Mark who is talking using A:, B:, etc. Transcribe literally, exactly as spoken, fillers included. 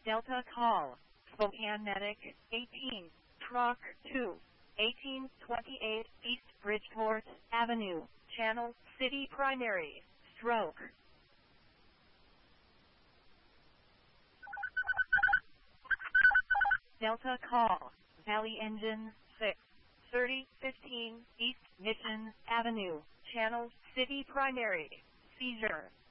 A: Delta call. Spokane Medic eighteen, Truck two, eighteen twenty-eight East Bridgeport Avenue, Channel City Primary, Stroke. Delta call. Valley Engine six, thirty fifteen East Mission Avenue, Channel City Primary, Seizure.